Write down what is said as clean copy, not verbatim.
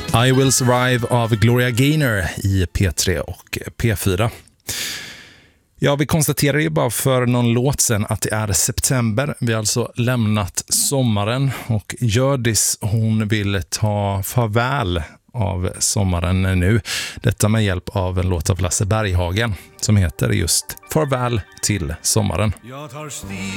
I Will Survive av Gloria Gaynor i P3 och P4. Ja, vi konstaterade ju bara för någon låt sen att det är september. Vi har alltså lämnat sommaren och Hjördis, hon vill ta farväl av sommaren nu. Detta med hjälp av en låt av Lasse Berghagen som heter just Farväl till sommaren. Jag tar stil